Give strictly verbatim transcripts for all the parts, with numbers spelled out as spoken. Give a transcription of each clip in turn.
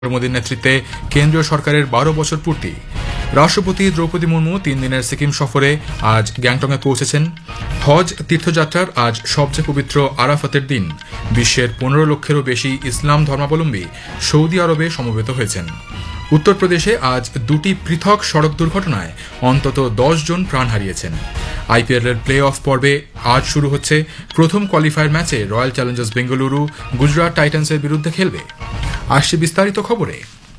মোদীর নেতৃত্বে কেন্দ্রীয় সরকারের বারো বছর পূর্তি। রাষ্ট্রপতি দ্রৌপদী মুর্মু তিন দিনের সিকিম সফরে আজ গ্যাংটকে পৌঁছেছেন। হজ তীর্থযাত্রার আজ সবচেয়ে পবিত্র আরাফাতের দিন। বিশ্বের পনেরো লক্ষেরও বেশি ইসলাম ধর্মাবলম্বী সৌদি আরবে সমবেত হয়েছেন। উত্তরপ্রদেশে আজ দুটি পৃথক সড়ক দুর্ঘটনায় অন্তত দশ জন প্রাণ হারিয়েছেন। আইপিএলের প্লে অফ পর্বে আজ শুরু হচ্ছে প্রথম কোয়ালিফায়ার ম্যাচে রয়্যাল চ্যালেঞ্জার্স বেঙ্গালুরু গুজরাট টাইটান্সের বিরুদ্ধে খেলবে। আসছে বিস্তারিত খবরে।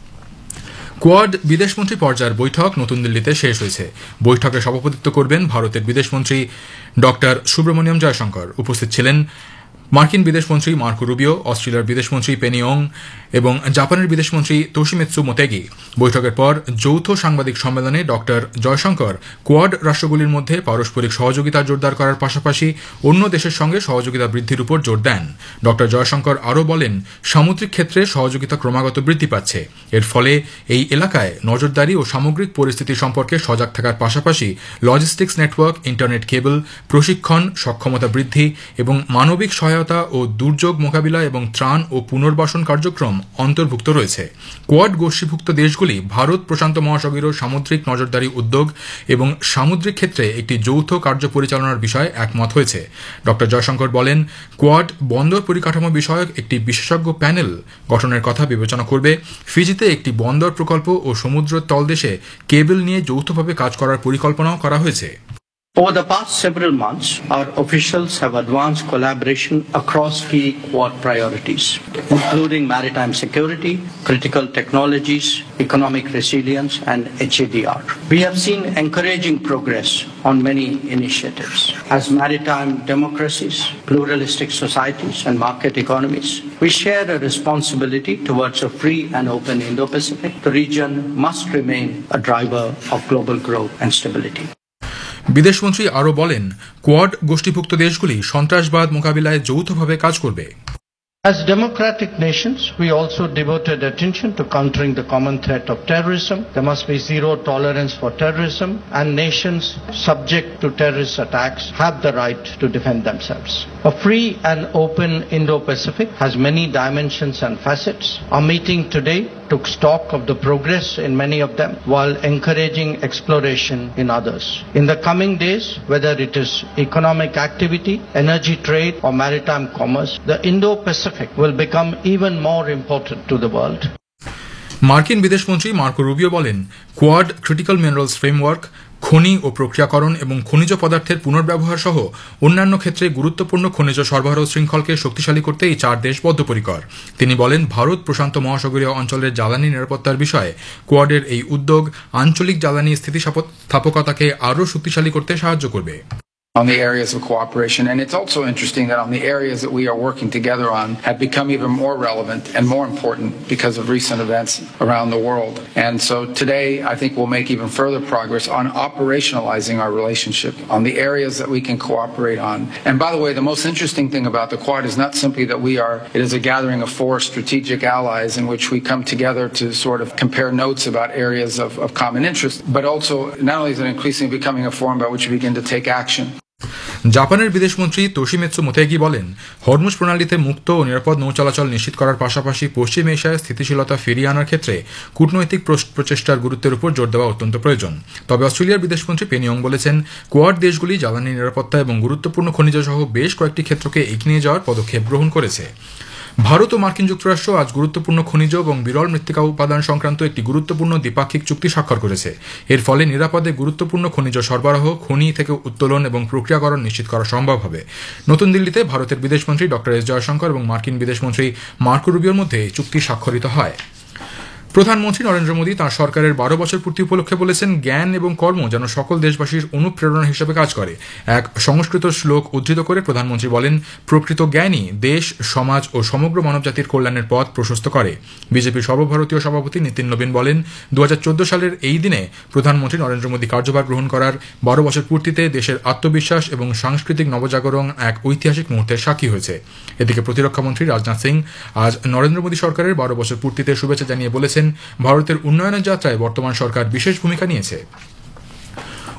কোয়াড বিদেশমন্ত্রী পর্যায়ের বৈঠক নতুন দিল্লিতে শেষ হয়েছে। বৈঠকে সভাপতিত্ব করবেন ভারতের বিদেশমন্ত্রী ডক্টর সুব্রমণিয়ম জয়শঙ্কর। উপস্থিত ছিলেন মার্কিন বিদেশমন্ত্রী মার্কো রুবিও, অস্ট্রেলিয়ার বিদেশমন্ত্রী পেনি ওং এবং জাপানের বিদেশমন্ত্রী তোশিমিৎসু মোতেগি। বৈঠকের পর যৌথ সাংবাদিক সম্মেলনে ডক্টর জয়শঙ্কর কোয়াড রাষ্ট্রগুলির মধ্যে পারস্পরিক সহযোগিতা জোরদার করার পাশাপাশি অন্য দেশের সঙ্গে সহযোগিতা বৃদ্ধির উপর জোর দেন। ডক্টর জয়শঙ্কর আরও বলেন, সামুদ্রিক ক্ষেত্রে সহযোগিতা ক্রমাগত বৃদ্ধি পাচ্ছে। এর ফলে এই এলাকায় নজরদারি ও সামগ্রিক পরিস্থিতি সম্পর্কে সজাগ থাকার পাশাপাশি লজিস্টিক্স নেটওয়ার্ক, ইন্টারনেট কেবল, প্রশিক্ষণ, সক্ষমতা বৃদ্ধি এবং মানবিক সহায়তা ও দুর্যোগ মোকাবিলা এবং ত্রাণ ও পুনর্বাসন কার্যক্রম অন্তর্ভুক্ত রয়েছে। কোয়াড গোষ্ঠীভুক্ত দেশগুলি ভারত প্রশান্ত মহাসাগরীয় সামুদ্রিক নজরদারি উদ্যোগ এবং সামুদ্রিক ক্ষেত্রে একটি যৌথ কার্য পরিচালনার বিষয়ে একমত হয়েছে। ডক্টর জয়শঙ্কর বলেন, কোয়াড বন্দর পরিকাঠামো বিষয়ক একটি বিশেষজ্ঞ প্যানেল গঠনের কথা বিবেচনা করবে। ফিজিতে একটি বন্দর প্রকল্প ও সমুদ্র তলদেশে কেবল নিয়ে যৌথভাবে কাজ করার পরিকল্পনাও করা হয়েছে। Over the past several months, our officials have advanced collaboration across key Quad priorities, including maritime security, critical technologies, economic resilience, and H A D R. We have seen encouraging progress on many initiatives. As maritime democracies, pluralistic societies, and market economies, we share a responsibility towards a free and open Indo-Pacific. The region must remain a driver of global growth and stability. বিদেশমন্ত্রী আরও বলেন, quad গোষ্ঠীভুক্ত দেশগুলি সন্ত্রাসবাদ মোকাবিলায় যৌথভাবে কাজ করবে। As democratic nations, we also devoted attention to countering the common threat of terrorism. There must be zero tolerance for terrorism, and nations subject to terrorist attacks have the right to defend themselves. A free and open Indo-Pacific has many dimensions and facets. Our meeting today took stock of the progress in many of them while encouraging exploration in others. In the coming days, whether it is economic activity, energy trade, or maritime commerce, the Indo-Pacific will become even more important to the world. মার্কিন বিদেশমন্ত্রী Marco Rubio বলেন, quad critical minerals framework, খনি ও প্রক্রিয়াকরণ এবং খনিজ পদার্থের পুনর্ব্যবহার সহ অন্যান্য ক্ষেত্রে গুরুত্বপূর্ণ খনিজ সরবরাহ শৃঙ্খলকে শক্তিশালী করতে এই চার দেশ বদ্ধপরিকর। তিনি বলেন, ভারত প্রশান্ত মহাসাগরীয় অঞ্চলের জ্বালানি নিরাপত্তার বিষয়ে কোয়াডের এই উদ্যোগ আঞ্চলিক জ্বালানি স্থিতিস্থাপকতাকে আরও শক্তিশালী করতে সাহায্য করবে। On the areas of cooperation. And it's also interesting that on the areas that we are working together on have become even more relevant and more important because of recent events around the world. And so today, I think we'll make even further progress on operationalizing our relationship on the areas that we can cooperate on. And by the way, the most interesting thing about the Quad is not simply that we are, it is a gathering of four strategic allies in which we come together to sort of compare notes about areas of, of common interest, but also not only is it increasingly becoming a forum by which we begin to take action. জাপানের বিদেশমন্ত্রী তোশিমিৎসু মোতেগি বলেন, Hormuz প্রণালীতে মুক্ত ও নিরাপদ নৌ চলাচল নিশ্চিত করার পাশাপাশি পশ্চিম এশিয়ায় স্থিতিশীলতা ফিরিয়ে আনার ক্ষেত্রে কূটনৈতিক প্রচেষ্টার গুরুত্বের উপর জোর দেওয়া অত্যন্ত প্রয়োজন। তবে অস্ট্রেলিয়ার বিদেশমন্ত্রী পেনি ওং বলেছেন, কোয়াড দেশগুলি জ্বালানি নিরাপত্তা এবং গুরুত্বপূর্ণ খনিজ সহ বেশ কয়েকটি ক্ষেত্রকে এগিয়ে নিয়ে যাওয়ার পদক্ষেপ গ্রহণ করেছে। ভারত ও মার্কিন যুক্তরাষ্ট্র আজ গুরুত্বপূর্ণ খনিজ এবং বিরল মৃত্তিকা উপাদান সংক্রান্ত একটি গুরুত্বপূর্ণ দ্বিপাক্ষিক চুক্তি স্বাক্ষর করেছে। এর ফলে নিরাপদে গুরুত্বপূর্ণ খনিজ সরবরাহ, খনি থেকে উত্তোলন এবং প্রক্রিয়াকরণ নিশ্চিত করা সম্ভব হবে। নতুন দিল্লিতে ভারতের বিদেশমন্ত্রী ডক্টর এস জয়শঙ্কর এবং মার্কিন বিদেশমন্ত্রী মার্কো রুবিওর মধ্যে চুক্তি স্বাক্ষরিত হয়। প্রধানমন্ত্রী নরেন্দ্র মোদী তাঁর সরকারের বারো বছর পূর্তি উপলক্ষে বলেছেন, জ্ঞান এবং কর্ম যেন সকল দেশবাসীর অনুপ্রেরণা হিসেবে কাজ করে। এক সংস্কৃত শ্লোক উদ্ধৃত করে প্রধানমন্ত্রী বলেন, প্রকৃত জ্ঞানই দেশ, সমাজ ও সমগ্র মানবজাতির কল্যাণের পথ প্রশস্ত করে। বিজেপির সর্বভারতীয় সভাপতি নীতিন নবীন বলেন, দু হাজার চোদ্দ সালের এই দিনে প্রধানমন্ত্রী নরেন্দ্র মোদী কার্যভার গ্রহণ করার বারো বছর পূর্তিতে দেশের আত্মবিশ্বাস এবং সাংস্কৃতিক নবজাগরণ এক ঐতিহাসিক মুহূর্তের সাক্ষী হয়েছে। এদিকে প্রতিরক্ষামন্ত্রী রাজনাথ সিং আজ নরেন্দ্র মোদী সরকারের বারো বছর পূর্তিতে শুভেচ্ছা জানিয়ে বলেছেন, ভারতের উন্নয়নের যাত্রায় বর্তমান সরকার বিশেষ ভূমিকা নিয়েছে।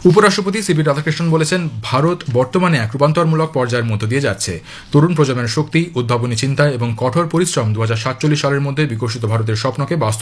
উপরাষ্ট্রপতি সিবি রাধাকৃষ্ণন বলেছেন, ভারত বর্তমানে এক রূপান্তরমূলক পর্যায়ের মধ্য দিয়ে যাচ্ছে। তরুণ প্রজন্মের শক্তি, উদ্ভাবনী চিন্তা এবং কঠোর পরিশ্রম দু হাজার সাতচল্লিশ সালের মধ্যে বিকশিত ভারতের স্বপ্নকে বাস্তব